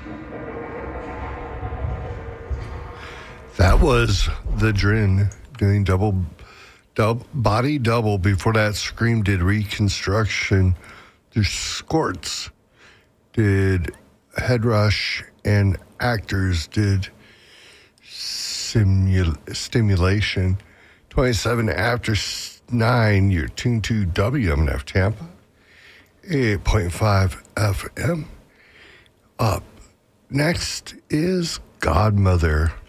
That was the Drin doing body double. Before that, Scream did Reconstruction. The Scorts did Head Rush, and Actors did Stimulation. 27 after 9, you're tuned to WMNF Tampa, 8.5 FM. Up next is Godmother.